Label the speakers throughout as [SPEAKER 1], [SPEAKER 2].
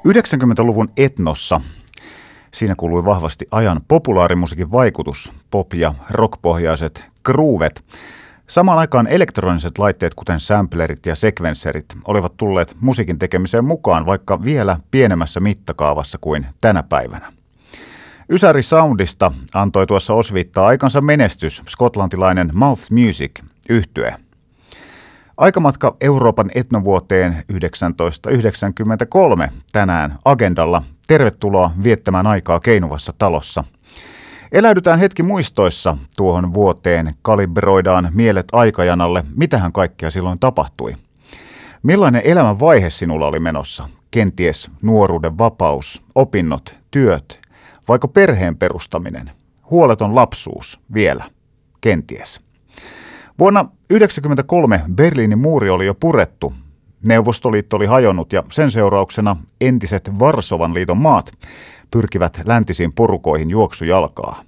[SPEAKER 1] 90-luvun etnossa siinä kuului vahvasti ajan populaarimusiikin vaikutus, pop- ja rockpohjaiset groovet. Samaan aikaan elektroniset laitteet, kuten samplerit ja sekvenserit, olivat tulleet musiikin tekemiseen mukaan, vaikka vielä pienemmässä mittakaavassa kuin tänä päivänä. Ysäri Soundista antoi tuossa osviittaa aikansa menestys skotlantilainen Mouth Music-yhtye. Aikamatka Euroopan etnovuoteen 1993 tänään agendalla. Tervetuloa viettämään aikaa keinuvassa talossa. Eläydytään hetki muistoissa tuohon vuoteen, kalibroidaan mielet aikajanalle, mitähän kaikkea silloin tapahtui. Millainen elämänvaihe sinulla oli menossa? Kenties nuoruuden vapaus, opinnot, työt, vaikka perheen perustaminen, huoleton lapsuus vielä, kenties. Vuonna 1993 Berliinin muuri oli jo purettu, Neuvostoliitto oli hajonnut ja sen seurauksena entiset Varsovan liiton maat pyrkivät läntisiin porukoihin juoksujalkaa.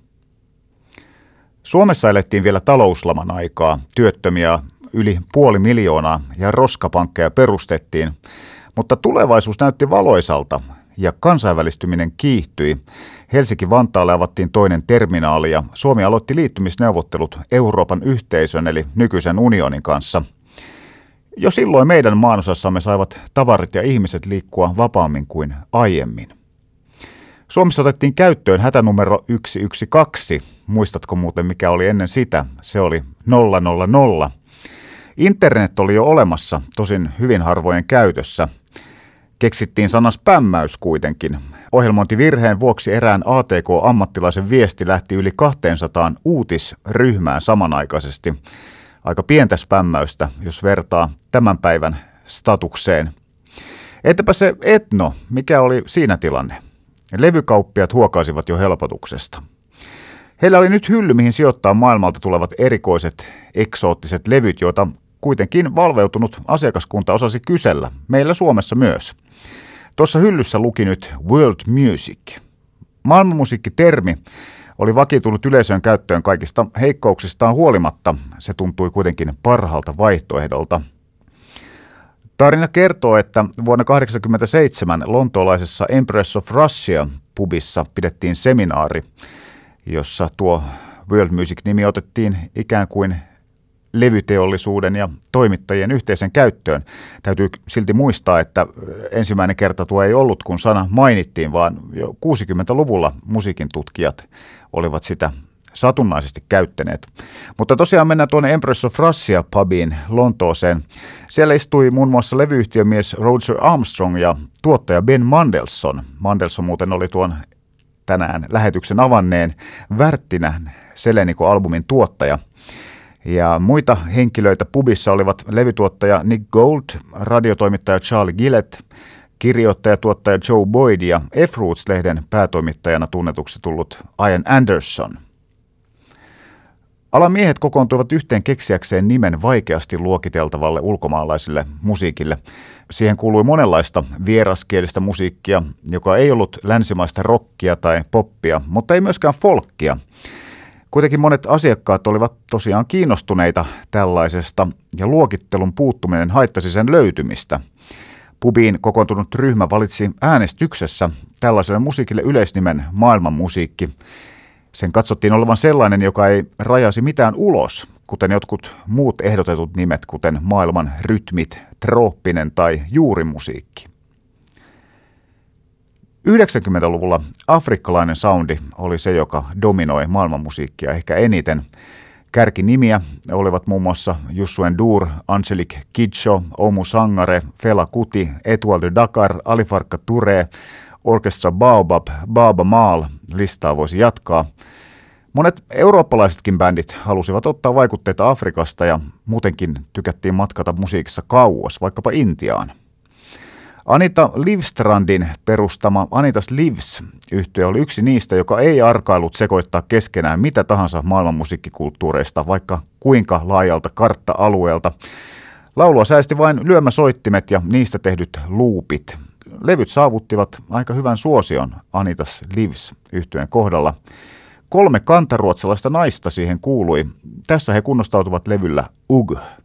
[SPEAKER 1] Suomessa elettiin vielä talouslaman aikaa, työttömiä yli 500 000 ja roskapankkeja perustettiin, mutta tulevaisuus näytti valoisalta ja kansainvälistyminen kiihtyi. Helsinki-Vantaalle avattiin toinen terminaali ja Suomi aloitti liittymisneuvottelut Euroopan yhteisön eli nykyisen unionin kanssa. Jo silloin meidän maanosassamme saivat tavarat ja ihmiset liikkua vapaammin kuin aiemmin. Suomessa otettiin käyttöön hätänumero 112. Muistatko muuten mikä oli ennen sitä? Se oli 000. Internet oli jo olemassa, tosin hyvin harvojen käytössä. Keksittiin sana spämmäys kuitenkin. Ohjelmointivirheen vuoksi erään ATK-ammattilaisen viesti lähti yli 200 uutisryhmään samanaikaisesti. Aika pientä spämmäystä, jos vertaa tämän päivän statukseen. Entäpä se etno, mikä oli siinä tilanne? Levykauppiat huokaisivat jo helpotuksesta. Heillä oli nyt hylly, mihin sijoittaa maailmalta tulevat erikoiset, eksoottiset levyt, joita kuitenkin valveutunut asiakaskunta osasi kysellä, meillä Suomessa myös. Tuossa hyllyssä luki nyt World Music. Maailmanmusiikkitermi oli vakiintunut yleisön käyttöön kaikista heikkouksistaan huolimatta. Se tuntui kuitenkin parhaalta vaihtoehdolta. Tarina kertoo, että vuonna 1987 lontoolaisessa Empress of Russia pubissa pidettiin seminaari, jossa tuo World Music-nimi otettiin ikään kuin levyteollisuuden ja toimittajien yhteisen käyttöön. Täytyy silti muistaa, että ensimmäinen kerta tuo ei ollut, kun sana mainittiin, vaan jo 60-luvulla musiikin tutkijat olivat sitä satunnaisesti käyttäneet. Mutta tosiaan mennään tuonne Empress of Russia pubiin Lontooseen. Siellä istui muun muassa levyyhtiömies Roger Armstrong ja tuottaja Ben Mandelson. Mandelson muuten oli tuon tänään lähetyksen avanneen Värttinän Seleniko-albumin tuottaja. Ja muita henkilöitä pubissa olivat levytuottaja Nick Gold, radiotoimittaja Charlie Gillett, kirjoittaja-tuottaja Joe Boyd ja F-Roots-lehden päätoimittajana tunnetuksi tullut Ian Anderson. Alan miehet kokoontuivat yhteen keksiäkseen nimen vaikeasti luokiteltavalle ulkomaalaisille musiikille. Siihen kuului monenlaista vieraskielistä musiikkia, joka ei ollut länsimaista rockia tai poppia, mutta ei myöskään folkkia. Kuitenkin monet asiakkaat olivat tosiaan kiinnostuneita tällaisesta ja luokittelun puuttuminen haittasi sen löytymistä. Pubiin kokoontunut ryhmä valitsi äänestyksessä tällaiselle musiikille yleisnimen maailmanmusiikki. Sen katsottiin olevan sellainen, joka ei rajasi mitään ulos, kuten jotkut muut ehdotetut nimet, kuten maailman rytmit, trooppinen tai juurimusiikki. 90-luvulla afrikkalainen soundi oli se, joka dominoi maailmanmusiikkia ehkä eniten. Kärkinimiä olivat muun muassa Youssou N'Dour, Angelique Kidjo, Oumou Sangare, Fela Kuti, Etoile de Dakar, Ali Farka Touré, Orchestra Baobab, Baaba Maal, listaa voisi jatkaa. Monet eurooppalaisetkin bändit halusivat ottaa vaikutteita Afrikasta ja muutenkin tykättiin matkata musiikissa kauas, vaikkapa Intiaan. Anita Livstrandin perustama Anitas Livs-yhtye oli yksi niistä, joka ei arkailut sekoittaa keskenään mitä tahansa maailmanmusiikkikulttuureista, vaikka kuinka laajalta kartta-alueelta. Laulua säästi vain lyömäsoittimet ja niistä tehdyt loopit. Levyt saavuttivat aika hyvän suosion Anitas Livs-yhtyeen kohdalla. 3 kantaruotsalaista naista siihen kuului. Tässä he kunnostautuvat levyllä Ugh.